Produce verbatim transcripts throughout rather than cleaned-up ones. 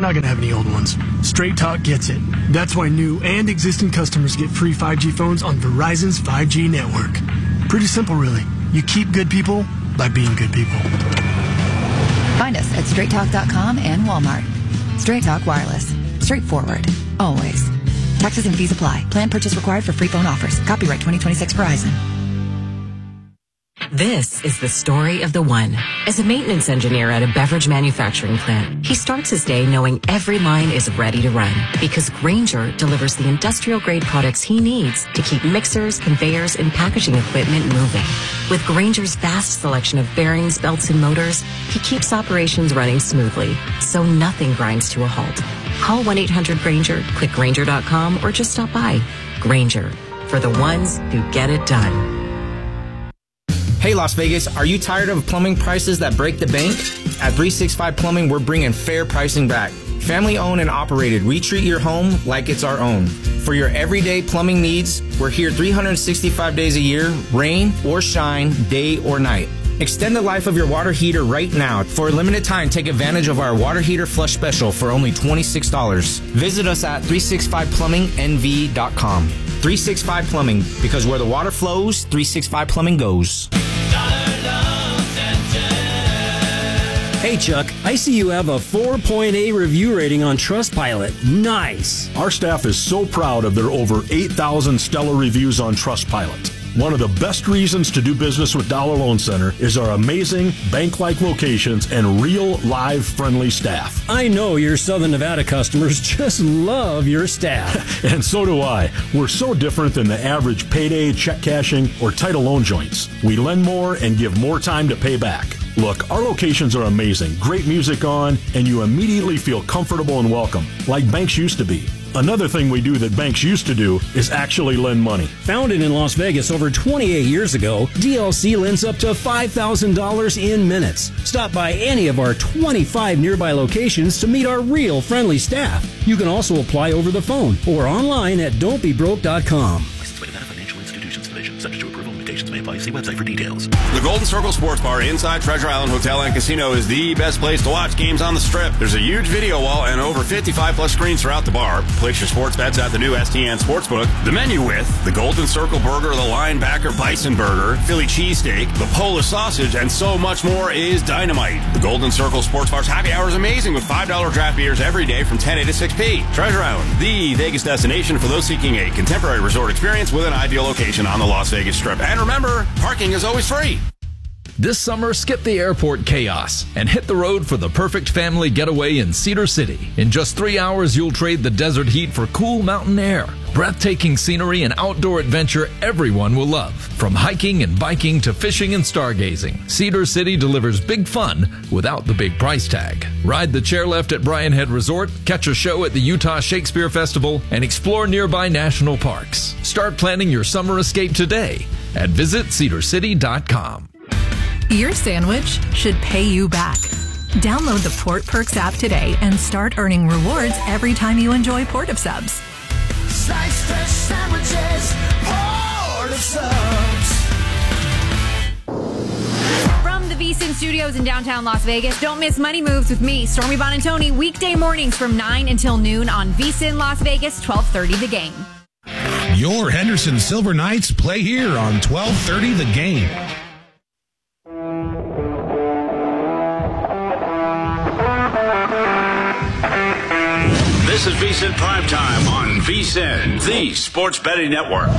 not going to have any old ones. Straight Talk gets it. That's why new and existing customers get free five G phones on Verizon's five G network. Pretty simple, really. You keep good people by being good people. Find us at straight talk dot com and Walmart. Straight Talk Wireless. Straightforward. Always. Taxes and fees apply. Plan purchase required for free phone offers. Copyright twenty twenty-six Verizon. This is the story of the one. As a maintenance engineer at a beverage manufacturing plant, he starts his day knowing every line is ready to run because Grainger delivers the industrial-grade products he needs to keep mixers, conveyors, and packaging equipment moving. With Grainger's vast selection of bearings, belts, and motors, he keeps operations running smoothly, so nothing grinds to a halt. Call one eight hundred Grainger, click Grainger dot com, or just stop by. Grainger, for the ones who get it done. Hey Las Vegas, are you tired of plumbing prices that break the bank? At three sixty-five Plumbing, we're bringing fair pricing back. Family owned and operated, we treat your home like it's our own. For your everyday plumbing needs, we're here three hundred sixty-five days a year, rain or shine, day or night. Extend the life of your water heater right now. For a limited time, take advantage of our water heater flush special for only twenty-six dollars. Visit us at three sixty-five plumbing N V dot com. three sixty-five Plumbing, because where the water flows, three sixty-five Plumbing goes. Hey Chuck, I see you have a four point eight review rating on Trustpilot. Nice. Our staff is so proud of their over eight thousand stellar reviews on Trustpilot. One of the best reasons to do business with Dollar Loan Center is our amazing bank-like locations and real, live, friendly staff. I know your Southern Nevada customers just love your staff. And so do I. We're so different than the average payday, check cashing, or title loan joints. We lend more and give more time to pay back. Look, our locations are amazing, great music on, and you immediately feel comfortable and welcome, like banks used to be. Another thing we do that banks used to do is actually lend money. Founded in Las Vegas over twenty-eight years ago, D L C lends up to five thousand dollars in minutes. Stop by any of our twenty-five nearby locations to meet our real friendly staff. You can also apply over the phone or online at don't be broke dot com. Licensed by Nevada Financial Institutions Division. Subject to approval. Limitations may apply. See website for details. The Golden Circle Sports Bar inside Treasure Island Hotel and Casino is the best place to watch games on the Strip. There's a huge video wall and over fifty-five plus screens throughout the bar. Place your sports bets at the new S T N Sportsbook. The menu with the Golden Circle Burger, the Linebacker Bison Burger, Philly Cheesesteak, the Polish Sausage, and so much more is dynamite. The Golden Circle Sports Bar's happy hour is amazing with five dollar draft beers every day from ten A to six P. Treasure Island, the Vegas destination for those seeking a contemporary resort experience with an ideal location on the Las Vegas Strip. And remember, parking is always free. This summer, skip the airport chaos and hit the road for the perfect family getaway in Cedar City. In just three hours, you'll trade the desert heat for cool mountain air, breathtaking scenery, and outdoor adventure everyone will love. From hiking and biking to fishing and stargazing, Cedar City delivers big fun without the big price tag. Ride the chairlift at Bryan Head Resort, catch a show at the Utah Shakespeare Festival, and explore nearby national parks. Start planning your summer escape today at visit cedar city dot com. Your sandwich should pay you back. Download the Port Perks app today and start earning rewards every time you enjoy Port of Subs. Slice fresh sandwiches, Port of Subs. From the VSiN Studios in downtown Las Vegas, don't miss Money Moves with me, Stormy Bonantoni, weekday mornings from nine until noon on VSiN Las Vegas, twelve thirty The Game. Your Henderson Silver Knights play here on twelve thirty The Game. This is VSiN Primetime on VSiN, the Sports Betting Network.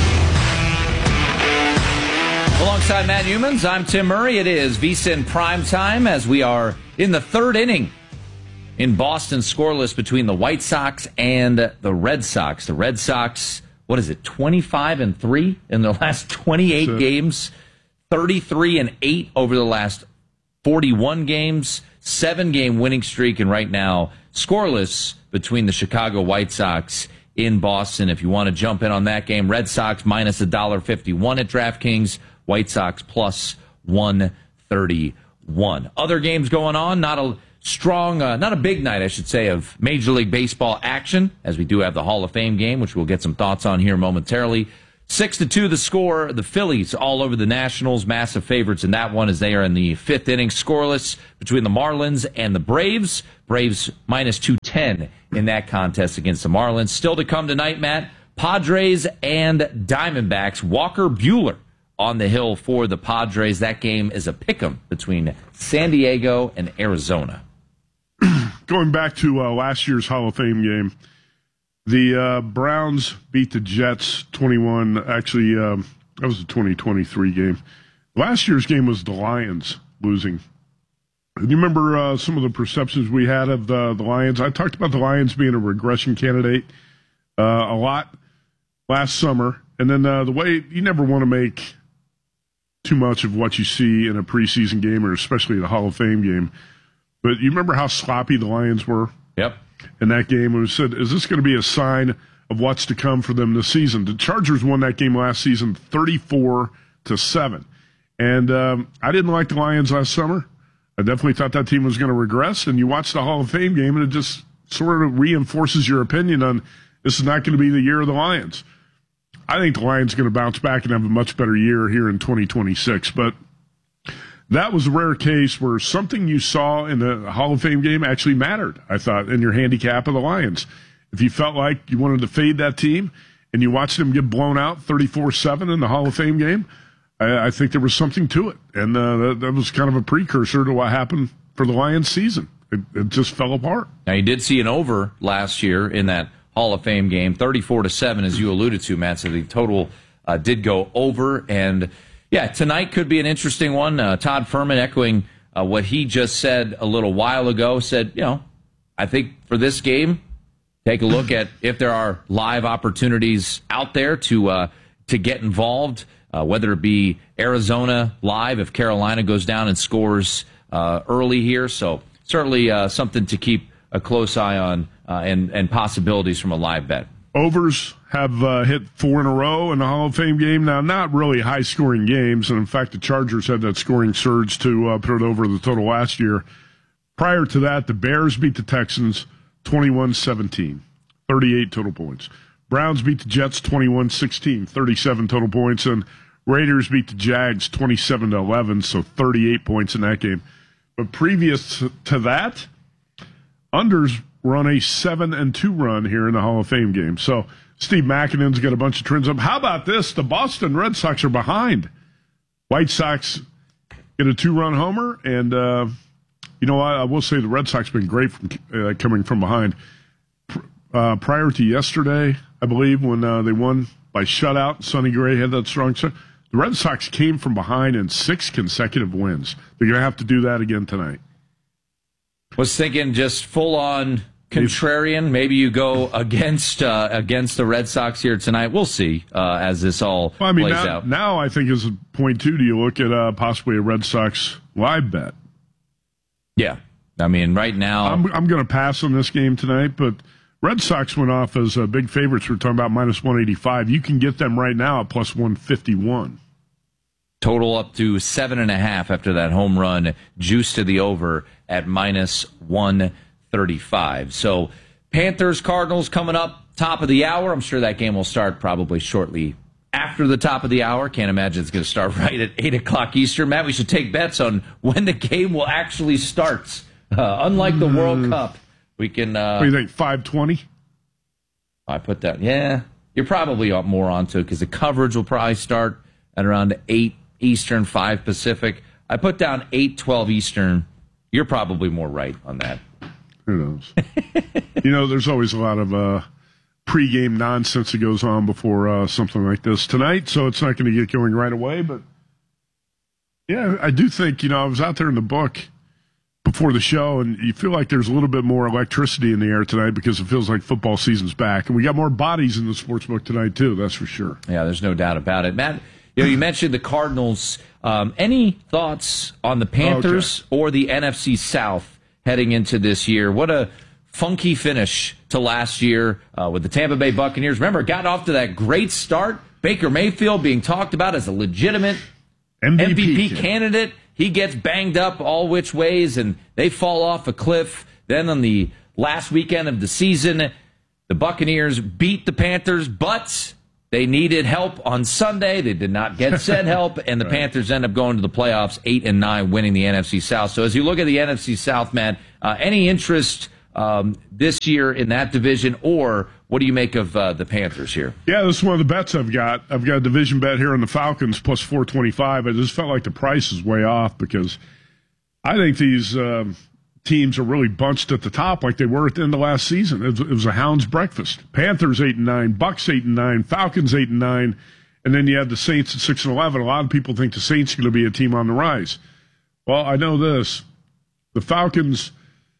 Alongside Matt Humans, I'm Tim Murray. It is VSiN Primetime as we are in the third inning in Boston, scoreless between the White Sox and the Red Sox. The Red Sox, what is it, twenty-five and three in their last twenty-eight sure. games, thirty-three and eight over the last forty-one games, seven-game winning streak, and right now scoreless between the Chicago White Sox in Boston. If you want to jump in on that game, Red Sox minus one dollar fifty-one at DraftKings, White Sox plus one thirty-one. Other games going on, not a strong, uh, not a big night, I should say, of Major League Baseball action, as we do have the Hall of Fame game, which we'll get some thoughts on here momentarily. Six to two the score. The Phillies all over the Nationals, massive favorites in that one as they are in the fifth inning, scoreless between the Marlins and the Braves. Braves minus two ten in that contest against the Marlins. Still to come tonight, Matt, Padres and Diamondbacks. Walker Buehler on the hill for the Padres. That game is a pick'em between San Diego and Arizona. Going back to uh, last year's Hall of Fame game, the uh, Browns beat the Jets twenty-one. Actually, um, that was the twenty twenty-three game. Last year's game was the Lions losing. Do you remember uh, some of the perceptions we had of the, the Lions? I talked about the Lions being a regression candidate uh, a lot last summer. And then uh, the way you never want to make too much of what you see in a preseason game or especially the Hall of Fame game. But you remember how sloppy the Lions were? Yep. In that game, we said, is this going to be a sign of what's to come for them this season? The Chargers won that game last season thirty-four to seven. And um, I didn't like the Lions last summer. I definitely thought that team was going to regress. And you watch the Hall of Fame game, and it just sort of reinforces your opinion on this is not going to be the year of the Lions. I think the Lions are going to bounce back and have a much better year here in twenty twenty-six. But that was a rare case where something you saw in the Hall of Fame game actually mattered, I thought, in your handicap of the Lions. If you felt like you wanted to fade that team and you watched them get blown out thirty-four seven in the Hall of Fame game, I, I think there was something to it. And uh, that, that was kind of a precursor to what happened for the Lions season. It, it just fell apart. Now, you did see an over last year in that Hall of Fame game, thirty-four to seven, as you alluded to, Matt. So the total uh, did go over. And, yeah, tonight could be an interesting one. Uh, Todd Furman echoing uh, what he just said a little while ago, said, you know, I think for this game, take a look at if there are live opportunities out there to uh, to get involved, uh, whether it be Arizona live if Carolina goes down and scores uh, early here. So certainly uh, something to keep a close eye on uh, and, and possibilities from a live bet. Overs have uh, hit four in a row in the Hall of Fame game. Now, not really high-scoring games, and in fact, the Chargers had that scoring surge to uh, put it over the total last year. Prior to that, the Bears beat the Texans twenty-one seventeen, thirty-eight total points. Browns beat the Jets twenty-one sixteen, thirty-seven total points, and Raiders beat the Jags twenty-seven to eleven, so thirty-eight points in that game. But previous to that, unders were on a seven and two run here in the Hall of Fame game. So Steve McKinnon's got a bunch of trends up. How about this? The Boston Red Sox are behind. White Sox get a two-run homer, and uh, you know, I, I will say the Red Sox have been great from uh, coming from behind. Uh, prior to yesterday, I believe, when uh, they won by shutout, Sonny Gray had that strong start. The Red Sox came from behind in six consecutive wins. They're going to have to do that again tonight. Was thinking just full-on contrarian. Maybe you go against uh, against the Red Sox here tonight. We'll see uh, as this all well, I mean, plays now, out. Now I think is a point, too, do you look at uh, possibly a Red Sox live bet? Yeah. I mean, right now... I'm, I'm going to pass on this game tonight, but Red Sox went off as uh, big favorites. We're talking about minus one eighty-five. You can get them right now at plus one fifty-one. Total up to seven and a half after that home run, juice to the over at minus one thirty-five. So Panthers, Cardinals coming up top of the hour. I'm sure that game will start probably shortly after the top of the hour. Can't imagine it's going to start right at eight o'clock Eastern. Matt, we should take bets on when the game will actually start. Uh, unlike the mm. World Cup, we can... Uh, what do you think, five twenty? I put that, yeah. You're probably more onto it because the coverage will probably start at around eight Eastern, five Pacific. I put down eight twelve Eastern. You're probably more right on that. Who knows? You know, there's always a lot of uh, pregame nonsense that goes on before uh, something like this tonight, so it's not going to get going right away. But, yeah, I do think, you know, I was out there in the book before the show, and you feel like there's a little bit more electricity in the air tonight because it feels like football season's back. And we got more bodies in the sports book tonight, too, that's for sure. Yeah, there's no doubt about it. Matt, you know, you mentioned the Cardinals. Um, any thoughts on the Panthers okay. or the N F C South heading into this year? What a funky finish to last year uh, with the Tampa Bay Buccaneers. Remember, got off to that great start. Baker Mayfield being talked about as a legitimate M V P, M V P candidate. He gets banged up all which ways, and they fall off a cliff. Then on the last weekend of the season, the Buccaneers beat the Panthers, but they needed help on Sunday. They did not get said help, and the right. Panthers end up going to the playoffs, eight and nine, winning the N F C South. So as you look at the N F C South, Matt, uh, any interest um, this year in that division, or what do you make of uh, the Panthers here? Yeah, this is one of the bets I've got. I've got a division bet here on the Falcons plus four twenty-five. I just felt like the price is way off because I think these um, teams are really bunched at the top like they were at the end of last season. It was, it was a hound's breakfast. Panthers eight and nine, Bucks eight and nine, Falcons eight and nine, and then you have the Saints at six and eleven. A lot of people think the Saints are going to be a team on the rise. Well, I know this: the Falcons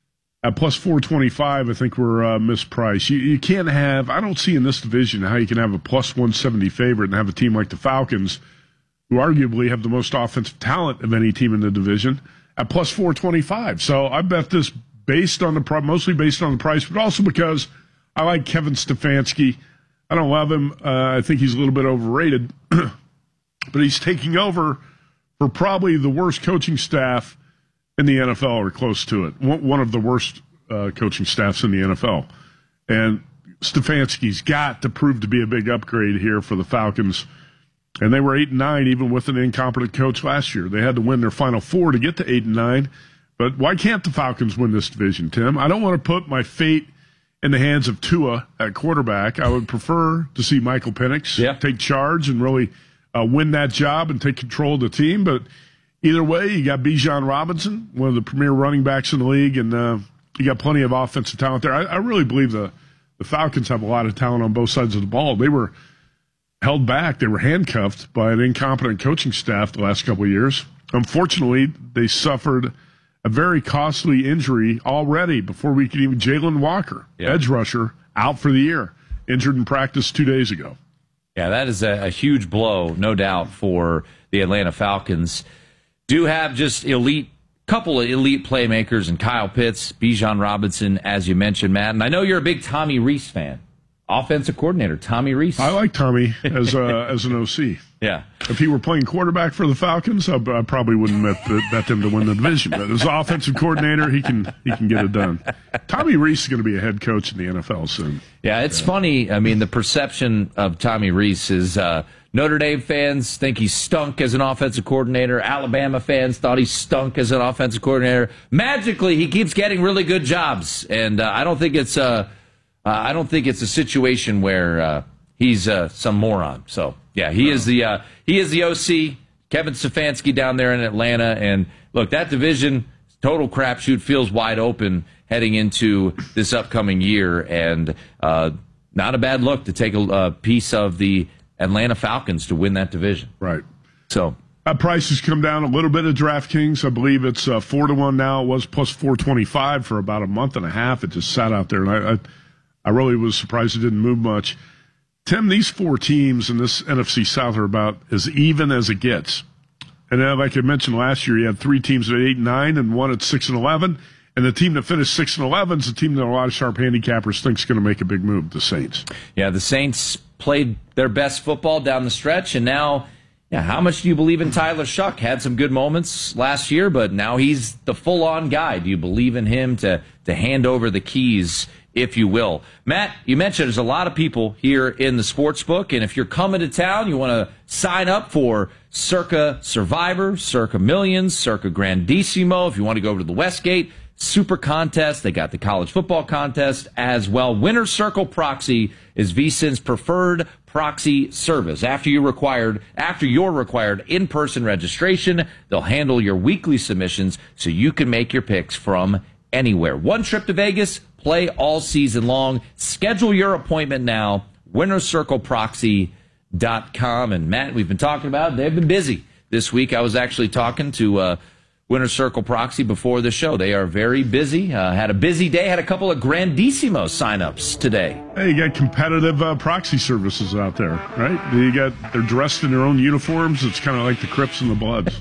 at plus four twenty-five, I think we're uh, mispriced. You, you can't have, I don't see in this division how you can have a plus one seventy favorite and have a team like the Falcons, who arguably have the most offensive talent of any team in the division, at plus four twenty-five. So I bet this based on the, mostly based on the price, but also because I like Kevin Stefanski. I don't love him. Uh, I think he's a little bit overrated, but he's taking over for probably the worst coaching staff in the N F L or close to it. One of the worst uh, coaching staffs in the N F L. And Stefanski's got to prove to be a big upgrade here for the Falcons. And they were eight and nine even with an incompetent coach last year. They had to win their final four to get to eight and nine. But why can't the Falcons win this division, Tim? I don't want to put my fate in the hands of Tua at quarterback. I would prefer to see Michael Penix yeah. take charge and really uh, win that job and take control of the team. But either way, you got Bijan Robinson, one of the premier running backs in the league, and uh, you got plenty of offensive talent there. I, I really believe the, the Falcons have a lot of talent on both sides of the ball. They were held back. They were handcuffed by an incompetent coaching staff the last couple of years. Unfortunately, they suffered a very costly injury already before we could even. Jalen Walker, yeah. edge rusher, out for the year, injured in practice two days ago. Yeah, that is a, a huge blow, no doubt, for the Atlanta Falcons. Do have just elite, couple of elite playmakers in Kyle Pitts, Bijan Robinson, as you mentioned, Matt. And I know you're a big Tommy Rees fan. Offensive coordinator, Tommy Rees. I like Tommy as a, as an O C. Yeah. If he were playing quarterback for the Falcons, I, I probably wouldn't bet, bet them to win the division. But as offensive coordinator, he can he can get it done. Tommy Rees is going to be a head coach in the N F L soon. Yeah, it's yeah. funny. I mean, the perception of Tommy Rees is uh, Notre Dame fans think he stunk as an offensive coordinator. Alabama fans thought he stunk as an offensive coordinator. Magically, he keeps getting really good jobs, and uh, I don't think it's a, uh, I don't think it's a situation where uh, he's uh, some moron. So yeah, he is the uh, he is the O C, Kevin Stefanski down there in Atlanta, and look, that division, total crapshoot, feels wide open heading into this upcoming year, and uh, not a bad look to take a, a piece of the Atlanta Falcons to win that division. Right. So that price has come down a little bit at DraftKings. I believe it's uh, four to one now. It was plus four twenty five for about a month and a half. It just sat out there, and I, I, I really was surprised it didn't move much. Tim, these four teams in this N F C South are about as even as it gets. And then, like I mentioned last year, you had three teams at eight and nine, and one at six and eleven. And the team that finished six and eleven is the team that a lot of sharp handicappers think is going to make a big move. The Saints. Yeah, the Saints played their best football down the stretch, and now, yeah, how much do you believe in Tyler Shuck? Had some good moments last year, but now he's the full-on guy. Do you believe in him to to hand over the keys, if you will? Matt, you mentioned there's a lot of people here in the sports book, and if you're coming to town, you want to sign up for Circa Survivor, Circa Millions, Circa Grandissimo. If you want to go over to the Westgate Super Contest, they got the college football contest as well. Winner's Circle Proxy is V S I N's preferred proxy service. After you required, after your required in-person registration, they'll handle your weekly submissions so you can make your picks from anywhere. One trip to Vegas, play all season long. Schedule your appointment now. winner circle proxy dot com. And Matt, we've been talking about it. They've been busy this week. I was actually talking to uh, Winner Circle Proxy before the show. They are very busy. Uh, had a busy day. Had a couple of Grandissimo signups today. Hey, you got competitive uh, proxy services out there, right? You got they're dressed in their own uniforms. It's kind of like the Crips and the Bloods.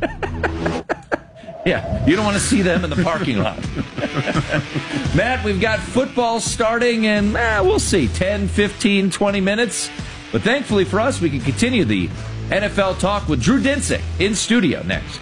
Yeah, you don't want to see them in the parking lot. Matt, we've got football starting in, eh, we'll see, ten, fifteen, twenty minutes. But thankfully for us, we can continue the N F L talk with Drew Dinsick in studio next.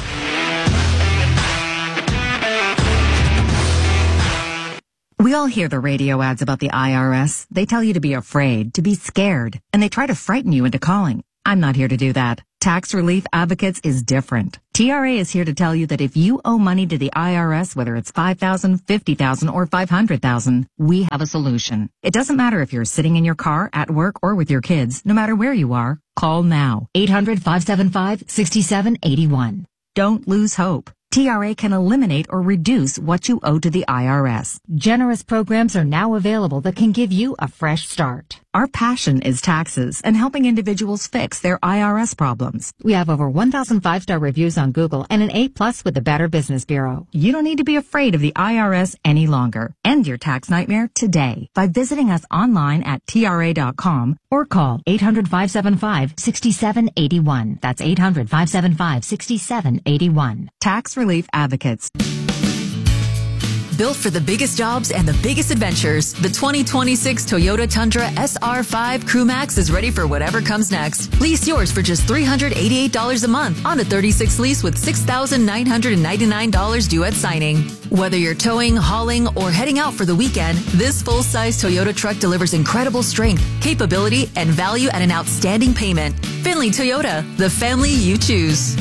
We all hear the radio ads about the I R S. They tell you to be afraid, to be scared, and they try to frighten you into calling. I'm not here to do that. Tax Relief Advocates is different. T R A is here to tell you that if you owe money to the I R S, whether it's five thousand dollars, fifty thousand dollars, or five hundred thousand dollars, we have a solution. It doesn't matter if you're sitting in your car, at work, or with your kids. No matter where you are, call now. eight hundred, five seven five, six seven eight one. Don't lose hope. T R A can eliminate or reduce what you owe to the I R S. Generous programs are now available that can give you a fresh start. Our passion is taxes and helping individuals fix their I R S problems. We have over one thousand five-star reviews on Google and an A plus with the Better Business Bureau. You don't need to be afraid of the I R S any longer. End your tax nightmare today by visiting us online at T R A dot com or call eight hundred, five seven five, six seven eight one. That's eight hundred, five seven five, six seven eight one. Tax Relief Advocates. Built for the biggest jobs and the biggest adventures, the twenty twenty-six Toyota Tundra S R five Crew Max is ready for whatever comes next. Lease yours for just three hundred eighty-eight dollars a month on a thirty-six lease with six thousand nine hundred ninety-nine dollars due at signing. Whether you're towing, hauling, or heading out for the weekend, this full-size Toyota truck delivers incredible strength, capability, and value at an outstanding payment. Finley Toyota, the family you choose.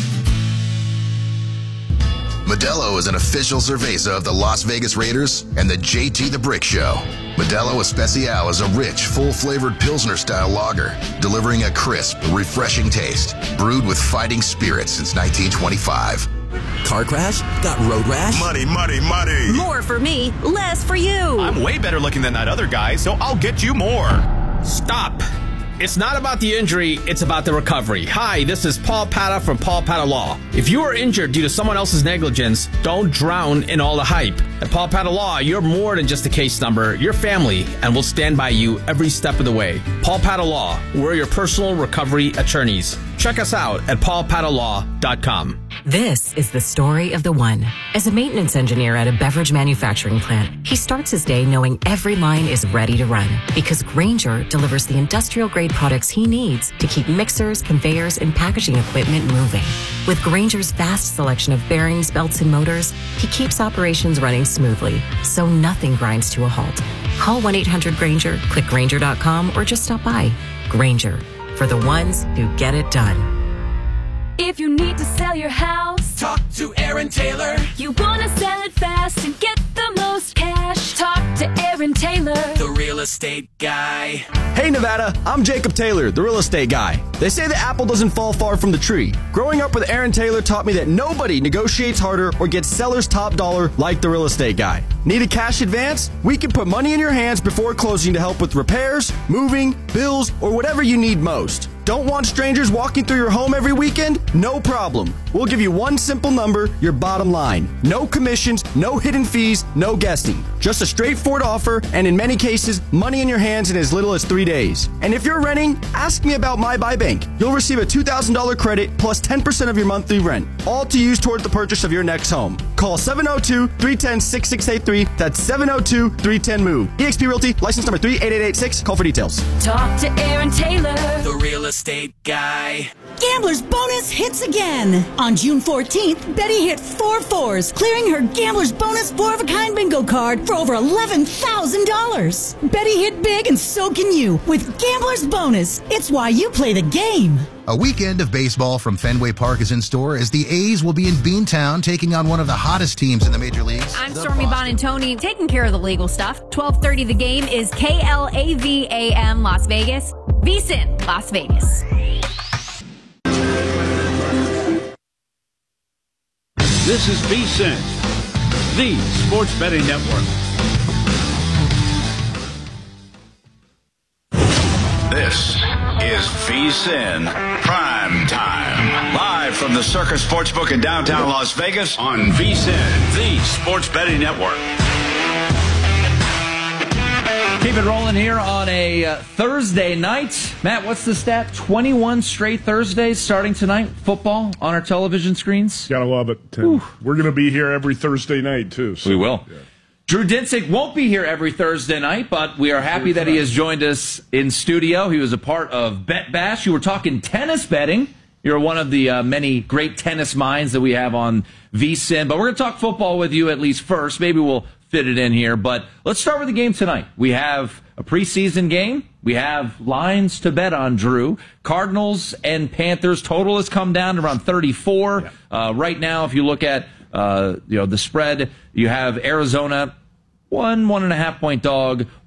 Modelo is an official cerveza of the Las Vegas Raiders and the J T the Brick Show. Modelo Especial is a rich, full-flavored Pilsner-style lager, delivering a crisp, refreshing taste, brewed with fighting spirit since nineteen twenty-five. Car crash? Got road rash? Money, money, money. More for me, less for you. I'm way better looking than that other guy, so I'll get you more. Stop. It's not about the injury, it's about the recovery. Hi, this is Paul Pata from Paul Pata Law. If you are injured due to someone else's negligence, don't drown in all the hype. At Paul Pata Law, you're more than just a case number. You're family, and we'll stand by you every step of the way. Paul Pata Law, we're your personal recovery attorneys. Check us out at paul pata law dot com. This is the story of the one. As a maintenance engineer at a beverage manufacturing plant, he starts his day knowing every line is ready to run because Grainger delivers the industrial-grade products he needs to keep mixers, conveyors, and packaging equipment moving. With Grainger's vast selection of bearings, belts, and motors, he keeps operations running smoothly, so nothing grinds to a halt. Call one eight hundred Grainger, click Grainger dot com, or just stop by. Grainger, for the ones who get it done. If you need to sell your house, talk to Aaron Taylor. You want to sell it fast and get the most cash, talk to Aaron Taylor, the real estate guy. Hey Nevada, I'm Jacob Taylor, the real estate guy. They say the apple doesn't fall far from the tree. Growing up with Aaron Taylor taught me that nobody negotiates harder or gets seller's top dollar like the real estate guy. Need a cash advance? We can put money in your hands before closing to help with repairs, moving, bills, or whatever you need most. Don't want strangers walking through your home every weekend? No problem. We'll give you one simple number, your bottom line. No commissions, no hidden fees, no guessing. Just a straightforward offer, and in many cases, money in your hands in as little as three days. And if you're renting, ask me about My Buy Bank. You'll receive a two thousand dollars credit plus ten percent of your monthly rent, all to use toward the purchase of your next home. Call seven oh two, three one oh, six six eight three. That's seven oh two, three one oh, MOVE. eXp Realty, license number three eight eight eight six. Call for details. Talk to Aaron Taylor, the real estate guy. Gambler's Bonus hits again. On June fourteenth, Betty hit four fours, clearing her Gambler's Bonus four-of-a-kind bingo card for over eleven thousand dollars. Betty hit big and so can you with Gambler's Bonus. It's why you play the game. A weekend of baseball from Fenway Park is in store as the A's will be in Beantown taking on one of the hottest teams in the major leagues. I'm Stormy Bonantoni, taking care of the legal stuff. twelve thirty The Game is K L A V A M Las Vegas, VSiN Las Vegas. This is VSiN, the sports betting network. This is VSiN Prime Time. Live from the Circus Sportsbook in downtown Las Vegas on VSiN, the sports betting network. Keep it rolling here on a uh, Thursday night. Matt, what's the stat? twenty-one straight Thursdays starting tonight. Football on our television screens. Gotta love it, Tim. We're going to be here every Thursday night, too. So, we will. Yeah. Drew Dinsick won't be here every Thursday night, but we are happy that he has joined us in studio. He was a part of Bet Bash. You were talking tennis betting. You're one of the uh, many great tennis minds that we have on VSiN. But we're going to talk football with you at least first. Maybe we'll fit it in here. But let's start with the game tonight. We have a preseason game we have lines to bet on, Drew. Cardinals and Panthers total has come down to around thirty-four. Yeah. Uh, right now, if you look at uh, you know the spread, you have Arizona one, one and a half point dog